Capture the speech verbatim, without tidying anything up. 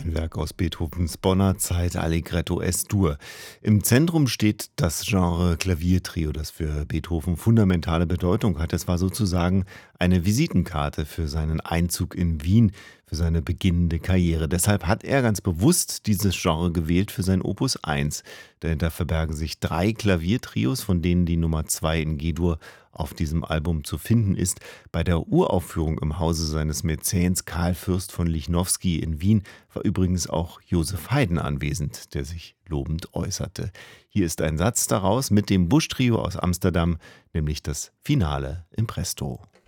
Titelwerk aus Beethovens Bonner Zeit, Allegretto Es-Dur. Im Zentrum steht das Genre Klaviertrio, das für Beethoven fundamentale Bedeutung hat. Es war sozusagen eine Visitenkarte für seinen Einzug in Wien, für seine beginnende Karriere. Deshalb hat er ganz bewusst dieses Genre gewählt für sein Opus eins. Dahinter verbergen sich drei Klaviertrios, von denen die Nummer zwei in G-Dur auf diesem Album zu finden ist. Bei der Uraufführung im Hause seines Mäzens Karl Fürst von Lichnowsky in Wien war übrigens auch Joseph Haydn anwesend, der sich lobend äußerte. Hier ist ein Satz daraus mit dem Busch-Trio aus Amsterdam, nämlich das Finale im Presto.